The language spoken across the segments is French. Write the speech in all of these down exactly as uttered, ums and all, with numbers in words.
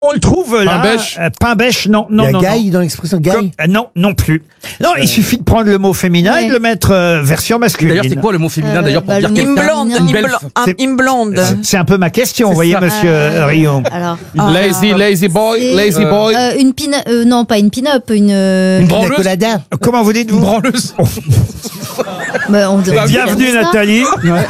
On le trouve là. Pain bêche. Euh, pain bêche, non, non, Il y a non. gaille non. dans l'expression gaille. Comme- euh, non, non plus. Non, il suffit de prendre le mot féminin Ouais. et de le mettre euh, version masculine. D'ailleurs, c'est quoi le mot féminin Euh, d'ailleurs pour bah, dire le quelqu'un Imblonde, une belle imblo- f- un C'est- imblonde. C'est un peu ma question, vous voyez, ça. monsieur Euh, Rio. Alors, Lazy, lazy boy, C'est- lazy boy. euh, une pin, euh, non pas une pin-up, une. euh, Une Pina branleuse. colada. Comment vous dites-vous? Une branleuse. bah, on devrait dire Bienvenue ça. Nathalie.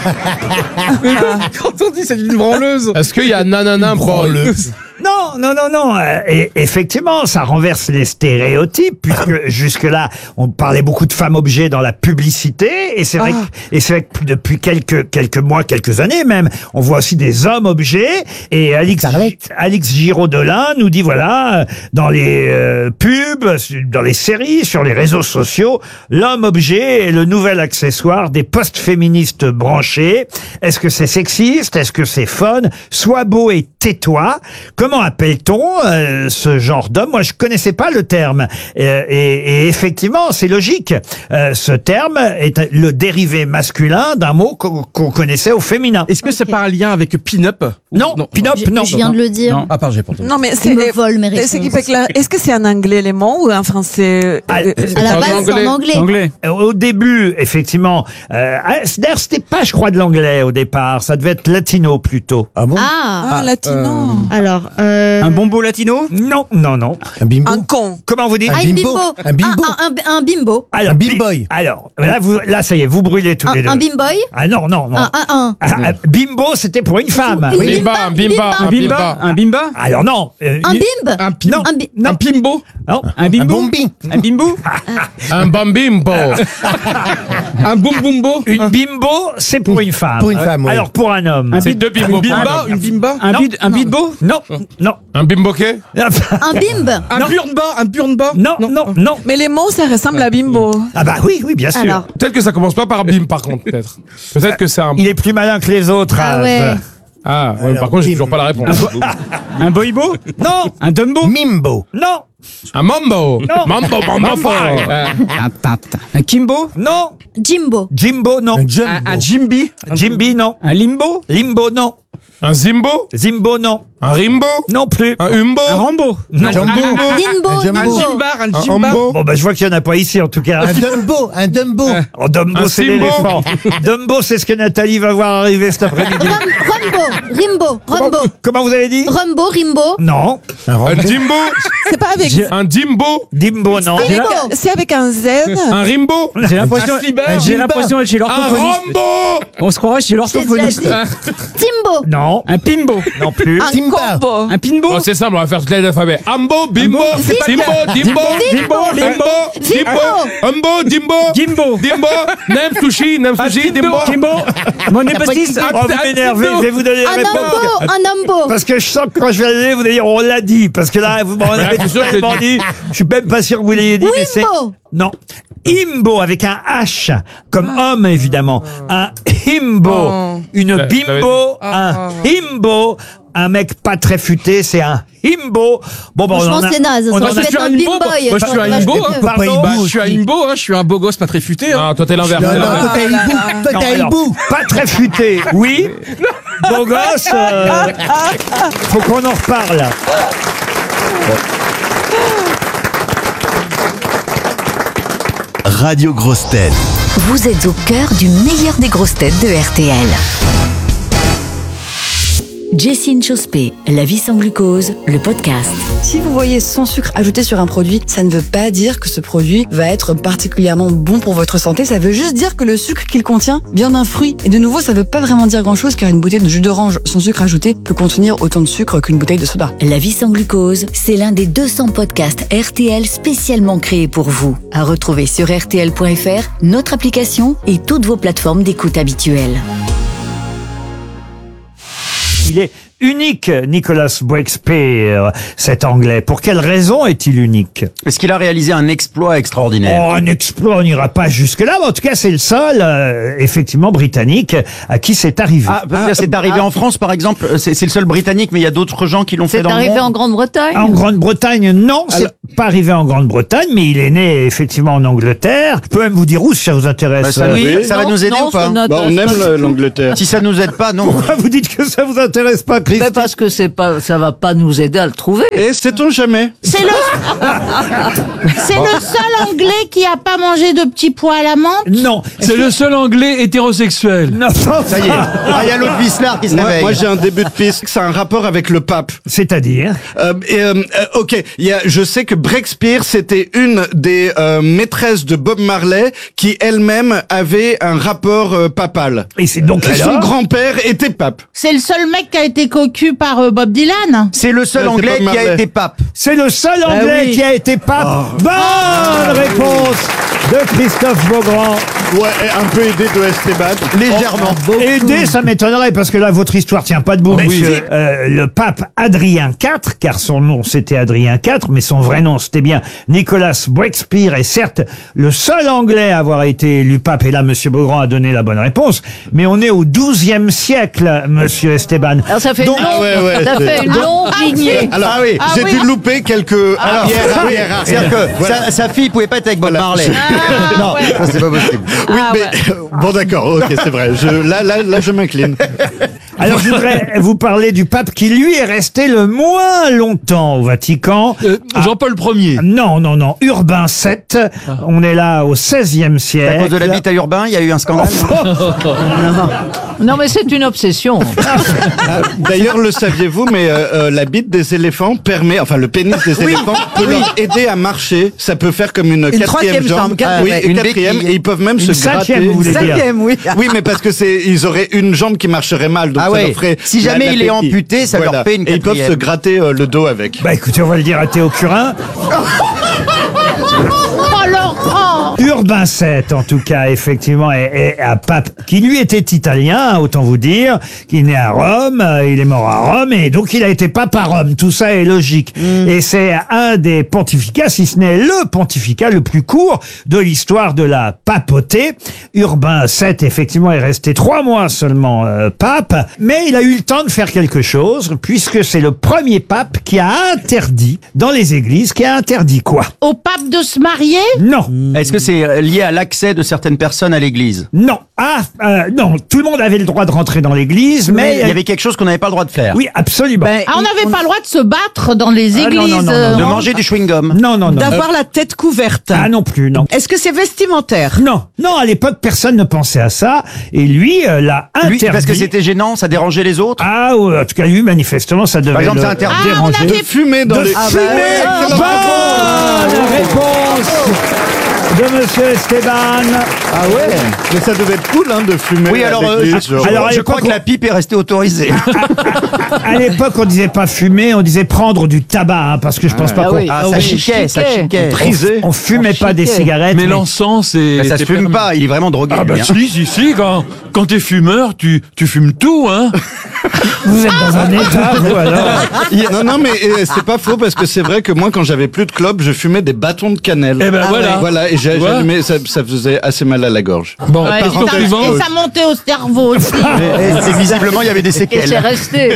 Quand on dit c'est une branleuse. Est-ce qu'il y a nanana boy? Non, non, non, non. euh, Et effectivement, ça renverse les stéréotypes puisque jusque-là, on parlait beaucoup de femmes objets dans la publicité et c'est vrai, que, et c'est vrai que depuis quelques quelques mois, quelques années même, on voit aussi des hommes objets. Et Alix, Alix Giraud-Delin nous dit voilà, dans les euh, pubs, dans les séries, sur les réseaux sociaux, l'homme objet est le nouvel accessoire des post-féministes branchés. Est-ce que c'est sexiste? Est-ce que c'est fun? Sois beau et tais-toi. Comment appelle-t-on euh, ce genre d'homme? Moi, je connaissais pas le terme. Euh, et, et effectivement, c'est logique. Euh, ce terme est le dérivé masculin d'un mot qu'on qu'on connaissait au féminin. Est-ce que c'est pas un lien avec pin-up? Non, pin-up, Je, non. je viens de le dire. Non. Ah, pardon, j'ai pas entendu. Non, mais Il c'est. me vole mes Est-ce réponses. qu'il fait que la- est-ce que c'est en anglais les mots ou en français? Ah, Euh, À la En base, c'est anglais. en anglais. Anglais. Euh, Au début, effectivement, euh, ah, d'ailleurs, c'était pas, je crois, de l'anglais au départ. Ça devait être latino plutôt. Ah bon? Ah, Ah, latino. alors. Euh... Un bombo latino? Non, non, non. Un bimbo. Un con. Comment vous dites? Un Ah, une bimbo. bimbo. Un bimbo. Un, un- un bimbo. Alors, un bi- bimboy. Alors, là, vous, là, ça y est, vous brûlez tous les Un, deux. un bimboy. Ah non, non, non. Un, un, un. Ah, ah, bimbo, c'était pour une femme. Une Oui. Bimba, un bimba, Un bimba? Un bimba? Alors non. euh, Un une- bimbe. Un pi- Non. Un bi- Non. Un pimbo. non. Un Un bimbo? bombi. Un bimbo? Un bambimbo. Un boum boumbo. Une bimbo, c'est pour une femme. Pour une femme, oui. Alors pour un homme. Un C'est bid- deux bimbos. un Bimba, une bimba. Un Non. bid, un bidbo? Non, non. Un bimboquet. Un bimbe. Un Non. purnba, un purnba. Non, non, non. Mais les mots, ça ressemble à bimbo. Ah bah oui, oui, bien sûr. Alors. Peut-être que ça commence pas par bim, par contre, peut-être. Peut-être que c'est un. Il est plus malin que les autres. Ah Az. ouais. Ah, ouais, par contre, j'ai toujours pas la réponse. Un boibo? Non, Un dumbo? Mimbo. non, Un mambo. Non. Mambo, mambo, fort. Un kimbo? non. Jimbo. Jimbo, non. Un jumbo. Un, un jimbi? Jimby, non. Un limbo? Limbo, non. Un zimbo. Zimbo, non. Un rimbo. Non plus. Un umbo. Un rambo? Non. Jumbo. Limbo. Un jumbo. Limbo. Jimbar, un Un jimbar. hombo. Bon bah je vois qu'il y en a pas ici en tout cas. Un dumbo. Un dumbo. Oh, Dumbo, Un c'est Simbo. l'éléphant. Dumbo, c'est ce que Nathalie va voir arriver cet après-midi. Rum- Rumbo. Rimbo. Rumbo. Comment vous avez dit? Rumbo. Rimbo. Non. Un Un rambo. jimbo. C'est pas avec. Un dimbo. Dimbo, non. Rimbo. C'est avec un Z. Un rimbo. J'ai l'impression, Un slibber. j'ai l'impression d'être chez Un l'orthophoniste. rambo. On se croirait chez l'orthophoniste. Timbo. Non. Un pimbo? Non plus. Un Timba. combo. Un pinbo? Oh, c'est simple, on va faire toute l'alphabet. Ambo, bimbo, dimbo, dimbo, Dimbo, limbo, dimbo, umbo, dimbo, Gimbo. dimbo, nem sushi, nem sushi, dimbo. Kimbo? Mon épostis? Oh, vous m'énervez, je vais vous donner la Un réponse. ambo. Un ambo. Parce que je sens que quand je vais aller, vous allez dire, on l'a dit. Parce que là, vous m'en avez c'est sûr que tellement j'ai dit. Je suis même pas sûr que vous l'ayez dit, mais c'est... Wimbo. Non. Imbo, avec un H, comme homme, évidemment. Un himbo. Une Euh, bimbo. Un himbo. Un mec pas très futé, c'est un himbo. Bon, bah, on Franchement, en a... c'est naze. on Ça en aurait a- pu être un bimboy. Moi, je suis un Enfin, imbo, vache, hein. que- Pardon. Pas Bah, je suis un imbo, hein, je suis un beau gosse pas très futé. Hein. Ah, toi, t'es l'inverse. Non, non, toi t'as hibou. Toi Non, t'as alors, hibou. pas très futé, oui. Beau gosse, euh, faut qu'on en reparle. Radio Grosses Têtes. Vous êtes au cœur du meilleur des grosses têtes de R T L. Jessine Chospé, La vie sans glucose, le podcast. Si vous voyez sans sucre ajouté sur un produit, ça ne veut pas dire que ce produit va être particulièrement bon pour votre santé. Ça veut juste dire que le sucre qu'il contient vient d'un fruit. Et de nouveau, ça ne veut pas vraiment dire grand-chose car une bouteille de jus d'orange sans sucre ajouté peut contenir autant de sucre qu'une bouteille de soda. La vie sans glucose, c'est l'un des deux cents podcasts R T L spécialement créés pour vous. À retrouver sur R T L point F R, notre application et toutes vos plateformes d'écoute habituelles. Il est unique, Nicolas Breakspear, cet Anglais. Pour quelle raison est-il unique? Est-ce qu'il a réalisé un exploit extraordinaire? Oh, un exploit, on n'ira pas jusque-là, mais en tout cas, c'est le seul, euh, effectivement, britannique à qui c'est arrivé. Ah, parce que c'est arrivé en France, par exemple. C'est c'est le seul Britannique, mais il y a d'autres gens qui l'ont fait C'est dans le arrivé monde. en Grande-Bretagne. En Grande-Bretagne, non, c'est pas arrivé en Grande-Bretagne, mais il est né effectivement en Angleterre. Je peux même vous dire où, si ça vous intéresse. Bah, ça, Euh, nous- ça va nous aider ou pas? Bah, on aime l'Angleterre. Si ça nous aide pas, non. Pourquoi vous dites que ça vous intéresse pas, Mais parce que c'est pas, ça va pas nous aider à le trouver. Et sait-on jamais? C'est le, c'est le seul Anglais qui a pas mangé de petits pois à la menthe. Non. C'est le seul Anglais hétérosexuel. Non. Ça y est. Ah, il y a l'autre Vislar qui se Moi, réveille. moi, j'ai un début de piste. C'est un rapport avec le pape. C'est-à-dire Euh, et, euh, euh, ok, il y a, je sais que Breakspear, c'était une des euh, maîtresses de Bob Marley qui elle-même avait un rapport euh, papal. Et c'est donc Son alors grand-père était pape. C'est le seul mec qui a été cocu par euh, Bob Dylan. C'est le seul Ouais, c'est Anglais Bob qui a Marley. été pape. C'est le seul Anglais oui. qui a été pape. Bonne réponse de Christophe Beaugrand. Ouais, et un peu aidé de Esteban. Légèrement. Aider, ça m'étonnerait parce que là, votre histoire tient pas debout, monsieur. Euh, le pape Adrien quatre, car son nom c'était Adrien quatre, mais son vrai nom c'était bien Nicolas Breakspear, et certes le seul Anglais à avoir été élu pape. Et là, monsieur Beaugrand a donné la bonne réponse. Mais on est au douzième siècle, monsieur Esteban. Alors ça fait Donc- une longue, Ah ouais, ouais, ça c'est- fait une longue lignée. Alors, Ah oui. j'ai Ah dû oui. louper quelques Alors, arrière, ah oui, arrière, c'est-à-dire arrière. que Voilà. sa, sa fille pouvait pas être avec Bob Voilà. Marley. Ah, ouais. Ça, c'est pas possible. Oui, Ah, mais ouais. bon, d'accord, ok, c'est vrai. Je, là, là, là, je m'incline. Alors, je voudrais vous parler du pape qui, lui, est resté le moins longtemps au Vatican. Euh, Jean-Paul Ier. Non, non, non. Urbain sept. On est là au seizième À siècle. cause de l'habitat urbain, il y a eu un scandale. Non mais c'est une obsession. Ah, D'ailleurs, le saviez-vous, mais euh, euh, la bite des éléphants permet, enfin le pénis des éléphants peut leur aider à marcher. Ça peut faire comme une, quatrième troisième jambe. jambe, quatre- oui, ouais, et une quatrième, béquille. et ils peuvent même Une se cinquième, gratter. vous voulez dire. Cinquième, oui. Oui, mais parce que c'est, ils auraient une jambe qui marcherait mal, donc Ah ça ouais. leur ferait. Si la- jamais la il est béquille. amputé, ça leur fait une Et ils peuvent quatrième. se gratter euh, le dos avec. Bah écoutez, on va le dire à Théo Curin. Oh Laurent. Urbain sept, en tout cas, effectivement, est, est un pape qui lui était italien, autant vous dire, qui est né à Rome, euh, il est mort à Rome, et donc il a été pape à Rome. Tout ça est logique. Et c'est un des pontificats, si ce n'est le pontificat le plus court de l'histoire de la papauté. Urbain sept, effectivement, est resté trois mois seulement euh, pape, mais il a eu le temps de faire quelque chose, puisque c'est le premier pape qui a interdit, dans les églises, qui a interdit quoi? Au pape de se marier. Non. Est-ce que c'est lié à l'accès de certaines personnes à l'église? Non. Ah, euh, non. Tout le monde avait le droit de rentrer dans l'église, mais... Il y avait quelque chose qu'on n'avait pas le droit de faire. Oui, absolument. Ben, Ah, on n'avait pas le droit de se battre dans les Ah, non, églises. non, non, non, euh, De manger du chewing-gum. non, non, non. D'avoir la tête couverte. Ah non plus, non. Est-ce que c'est vestimentaire? Non, non, à l'époque, personne ne pensait à ça. Et lui, euh, l'a Lui, interdit. parce que c'était gênant, ça dérangeait les autres. Ah, ouais, en tout cas, lui, manifestement, ça devait Par exemple, le c'est interdit. Ah, on déranger. avait- De fumer dans De les. fumer. Excellente Bonne réponse de Monsieur Esteban. Ah ouais. Mais ça devait être cool, hein, de fumer. Oui, à alors, euh, l'église, je, genre. alors, à je crois l'époque, que la pipe est restée autorisée. À l'époque, on disait pas fumer, on disait prendre du tabac, hein, parce que je pense pas Ah qu'on oui. Ah, Ah ça oui, chiquait, ça chiquait. chiquait. Prisé. on fumait pas des chiquait. cigarettes. Mais mais- l'encens, c'est. Mais ça se c'est fume permis. pas, il est vraiment drogué. Ah bah lui, hein. si, si, si, quand, quand t'es fumeur, tu, tu fumes tout, hein. Vous êtes dans un état, vous, alors. Non, non, mais euh, c'est pas faux parce que c'est vrai que moi, quand j'avais plus de clopes, je fumais des bâtons de cannelle. Eh ben voilà. Voilà, et j'ai- Tu vois j'allumais, ça, ça faisait assez mal à la gorge. Bon, Ouais, et, question ça, suivante. et ça montait au cerveau aussi. Et, et visiblement, il y avait des Et c'est séquelles. resté.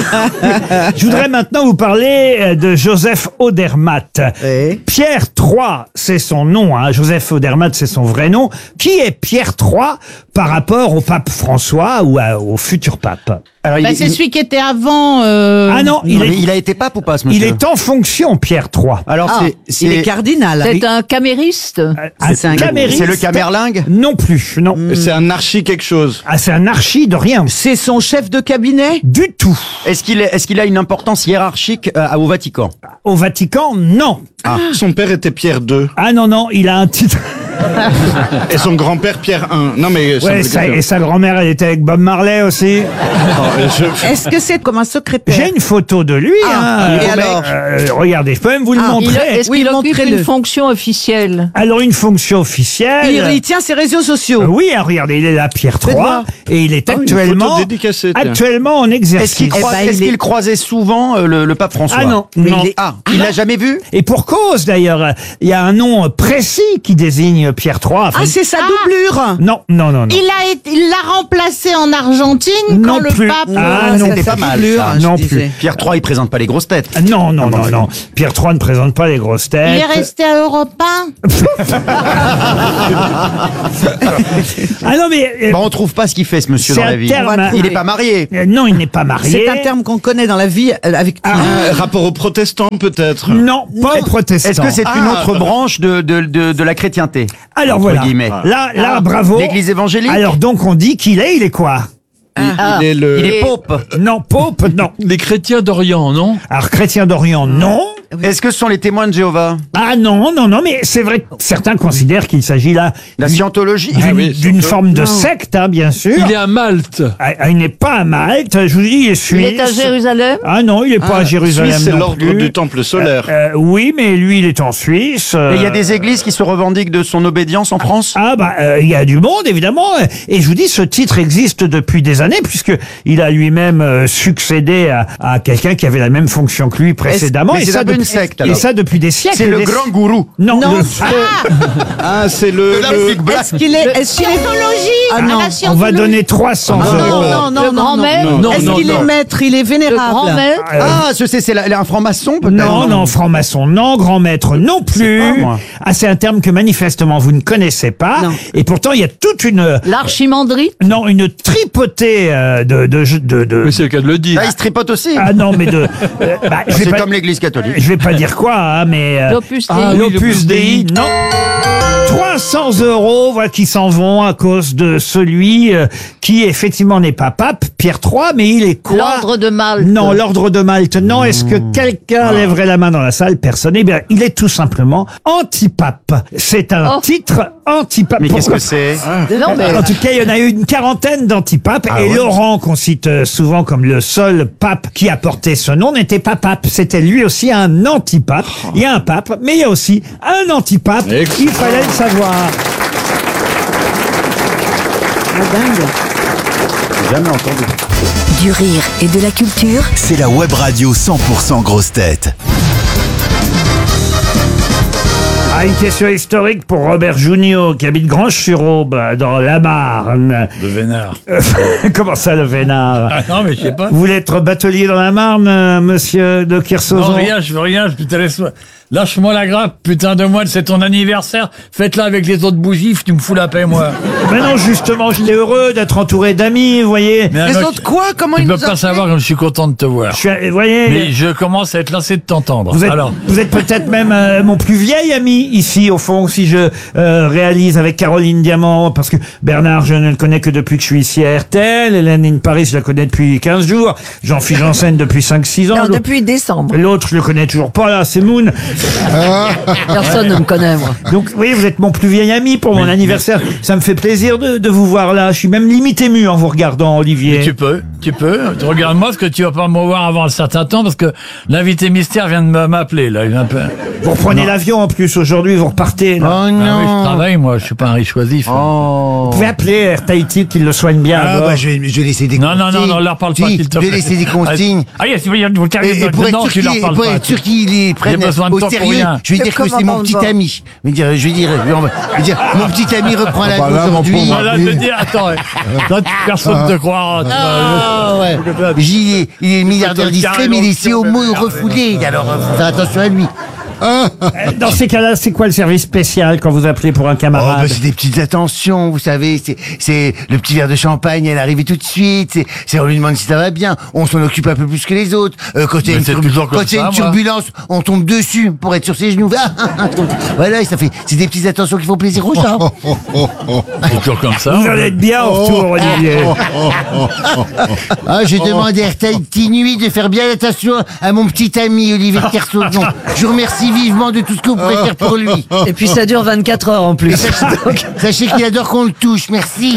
Je voudrais maintenant vous parler euh, de Joseph Odermatt. Oui. Pierre trois, c'est son nom. Hein. Joseph Odermatt, c'est son vrai nom. Qui est Pierre trois par rapport au pape François ou à- au futur pape? Alors, il, Bah, est- c'est il- celui qui était avant. euh, Ah non, il non, mais est, il a été pape ou pas, ce monsieur? il est en fonction, Pierre trois. Alors, Ah, c'est, c'est, il est cardinal. C'est un camériste. Un c'est un- camériste? c'est le camerlingue? Non plus, non. C'est un archi quelque chose. Ah, c'est un archi de rien. C'est son chef de cabinet? Du tout. Est-ce qu'il, est, est-ce qu'il a une importance hiérarchique euh, au Vatican? Au Vatican, non. Ah. Son père était Pierre deux. Ah non, non, il a un titre. Et son grand-père Pierre un. Non, mais. ça Ouais, me- ça- et sa grand-mère, elle était avec Bob Marley aussi. Oh, je- Est-ce que c'est comme un secrétaire? J'ai une photo de lui. Ah, hein. et Mais, alors euh, regardez, je peux même vous le Ah, Il- montrer. Est-ce Oui, qu'il occupe montrez-le. une fonction officielle? Alors, une fonction officielle. il, il tient ses réseaux sociaux. Euh, Oui, hein, regardez, il est là, Pierre trois, Faites-moi. et il est Ah, une actuellement, photo dédicacée, tiens. actuellement en exercice. Est-ce qu'il, croi- Eh ben, est-ce il qu'il est- croisait souvent euh, le, le pape François? Ah non, Mais non. il est- Ah, il l'a jamais vu? Et pour cause d'ailleurs, il y a un nom précis qui désigne règne Pierre trois. Ah, c'est sa doublure. Non, non, non, non. Il a été, il l'a remplacé en Argentine Non quand le plus. pape. Ah, non, C'était pas mal, ça. non je plus. disais. Pierre trois, il présente pas les grosses têtes. Ah, Non, non, non, non. Pierre trois ne présente pas les grosses têtes. Il est resté à Europe un. Ah non, mais euh, Bah, on trouve pas ce qu'il fait, ce monsieur, c'est dans la un vie. terme. On va Il est pas marié. Euh, Non, il n'est pas marié. C'est un terme qu'on connaît dans la vie euh, avec. Un rapport aux protestants, peut-être. Non, pas aux protestants. Est-ce que c'est une Ah. autre branche de, de, de, de la chrétienté? Alors entre voilà. guillemets. Là, là, bravo. L'église évangélique? Alors donc on dit qu'il est, il est quoi? Il est le. Il est pope. Non, pope, non. Les chrétiens d'Orient, non? Alors chrétien d'Orient, non. Est-ce que ce sont les témoins de Jéhovah? Ah non, non, non, mais c'est vrai que certains considèrent qu'il s'agit là La scientologie? d'une Ah oui, d'une surtout. forme de secte, hein, bien sûr. Il est à Malte. Ah, ah, il n'est pas à Malte, je vous dis, il est suisse. Il est à Jérusalem. Ah non, il n'est pas à Jérusalem. Suisse, c'est non l'ordre plus. du temple solaire. Euh, euh, oui, mais lui, il est en Suisse. euh, Et il y a des églises qui se revendiquent de son obédience en France? Ah bah euh, il y a du monde évidemment, et je vous dis ce titre existe depuis des années puisque il a lui-même euh, succédé à, à quelqu'un qui avait la même fonction que lui précédemment. mais et c'est ça un peu une depuis- secte, et alors. ça depuis des siècles. C'est le Des- grand gourou. Non, Non, le- c'est- Ah, c'est le. le- Est-ce qu'il est. Est-ce qu'il est. Scientologie. Ah à non, la on va scientologie. donner trois cents Non, euros. non, non, Le non, grand non. maître. Non, Est-ce non, qu'il non. est maître? Il est Le vénérable. grand maître. Ah, je sais, c'est la- un franc-maçon, peut-être? Non, non, franc-maçon, non, grand maître non plus. pas, moi. Ah, c'est un terme que manifestement vous ne connaissez pas. Non. Et pourtant, il y a toute une, L'archimandrite. non, une tripotée euh, de, de, de, de- Mais c'est le cas de le dire. Ah, il se tripote aussi. ah non, mais de, euh, bah, je vais C'est pas- comme l'église catholique. Je vais pas dire quoi, hein, mais euh, L'Opus Dei. ah, oui, l'Opus l'Opus Dei, Dei. non. trois cents euros, voilà, qui s'en vont à cause de celui euh, qui effectivement n'est pas pape, Pierre trois, mais il est quoi? L'ordre de Malte. Non, l'ordre de Malte. Non, est-ce que quelqu'un lèverait la main dans la salle? Personne. Eh bien, il est tout simplement antipape. C'est un Oh. titre antipape. Mais qu'est-ce Pourquoi que c'est? Non, mais En tout cas, il y en a eu une quarantaine d'antipapes. et Laurent, qu'on cite euh, souvent comme le seul pape qui a porté ce nom, n'était pas pape. C'était lui aussi un antipape. Il y a un pape, mais il y a aussi un antipape. Il fallait le savoir. Ah, dingue. Jamais entendu. Du rire et de la culture, C'est la web radio cent pour cent grosse tête. Ah, une question historique pour Robert Junior, qui habite Granges-sur-Aube, dans la Marne. Le vénard. Comment ça, le vénard? Ah non, mais je sais pas. Vous voulez être batelier dans la Marne, euh, monsieur de Non, Kersauzon? rien, je veux rien, je te laisse. Lâche-moi la grappe, putain de moine, c'est ton anniversaire. Faites-la avec les autres bougies, tu me fous la paix, moi. Mais non, justement, j'étais heureux d'être entouré d'amis, vous voyez. Mais Les alors, autres quoi? Comment Tu ils peux nous pas ont savoir comme je suis content de te voir. Je suis, vous voyez, Mais je commence à être lassé de t'entendre. vous êtes, Alors, vous êtes peut-être même euh, mon plus vieil ami ici, au fond, si je euh, réalise avec Caroline Diamant, parce que Bernard, je ne le connais que depuis que je suis ici à R T L, Hélène in Paris, je la connais depuis quinze jours, Jean-Philippe Janssen depuis cinq six ans. non, L'autre- depuis décembre. L'autre, je le connais toujours pas, là, c'est Moon. Personne ne me connaît, moi. Donc, oui, vous êtes mon plus vieil ami pour mon anniversaire. Ça me fait plaisir de, de vous voir là. Je suis même limite ému en vous regardant, Olivier. tu peux, tu peux. Regarde-moi, parce que tu vas pas me voir avant un certain temps, parce que l'invité mystère vient de me- m'appeler, là. Il est un peu... Vous reprenez l'avion en plus aujourd'hui, vous repartez. là. Oh Ah oui, je non. travaille, moi, je suis pas un riche oisif. Oh. Vous pouvez appeler Air Tahiti qu'il le soigne bien. à Ah bord. bah je vais, je vais laisser des Non, non, consignes. non, non, leur parle pas, Si, s'il te je plaît. vais laisser des consignes. Ah, yes, vous vous Et, et pour être non, sûr tu qu'il leur parles pour pas. être sûr qu'ils les prennent besoin de au toi pour sérieux, rien. je vais dire que c'est mon petit ami. Je vais dire, je vais dire, je vais dire, mon petit ami reprend la bah là, mon aujourd'hui. pauvre. Voilà, te dire, attends, ouais. Toi, personne te croira. Ah ouais. J'y ai- il est milliardaire discret, mais il est si homo refoulé. Alors, euh, faut faire attention à lui. Dans ces cas-là, c'est quoi le service spécial quand vous appelez pour un Oh, camarade? bah, c'est des petites attentions, vous savez, c'est, c'est le petit verre de champagne, elle arrive tout de suite, c'est, c'est on lui demande si ça va bien, on s'en occupe un peu plus que les autres. Euh, quand il y a Mais une, c'est turbu- toujours comme quand il y a ça, une moi. turbulence, on tombe dessus pour être sur ses genoux. Ah, ah, ah, voilà, et ça fait, c'est des petites attentions qui font plaisir aux gens. C'est toujours comme ça. Vous allez être bien au retour, Olivier. Ah, j'ai demandé à R T L Nuit de faire bien attention à mon petit ami Olivier de Kersauzon. Je vous remercie vivement de tout ce que vous pouvez faire pour lui. Et puis ça dure vingt-quatre heures en Et plus. sachez, sachez qu'il adore qu'on le touche, merci.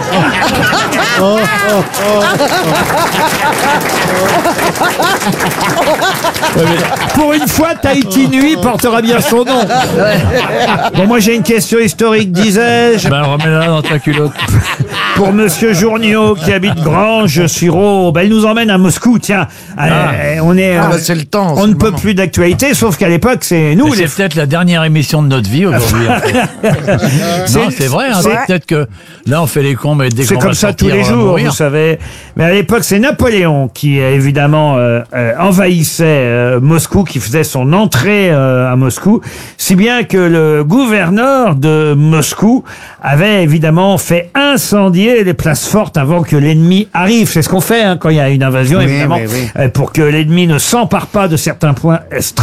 Pour une fois, Tahiti Nuit portera bien son nom. Bon, moi j'ai une question historique, disais-je, Ben, remets-la dans ta culotte. pour Monsieur Journiot qui habite Granges-sur-Aube. Elle nous emmène à Moscou, tiens. Euh, on est, Ah, euh, bah, c'est le temps, on c'est ne le peut moment. plus d'actualité, sauf qu'à l'époque, l'époque, c'est nous. Mais les C'est peut-être la dernière émission de notre vie aujourd'hui. en fait. Non, c'est vrai. hein, c'est- Peut-être que là, on fait les cons, mais dès C'est qu'on comme va ça tous sortir, les on va jours, mourir. vous savez. Mais à l'époque, c'est Napoléon qui, euh, évidemment, euh, euh, envahissait euh, Moscou, qui faisait son entrée euh, à Moscou, si bien que le gouverneur de Moscou avait évidemment fait incendier les places fortes avant que l'ennemi arrive. C'est ce qu'on fait hein, quand il y a une invasion, Oui, évidemment, oui, oui. euh, pour que l'ennemi ne s'empare pas de certains points stratégiques.